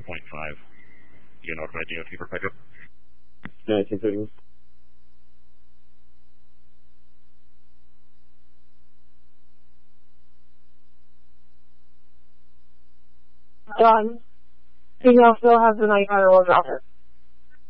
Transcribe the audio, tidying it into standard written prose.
You know, radio for pickup. 19 seconds. Done. Female still has the night fire on the offer.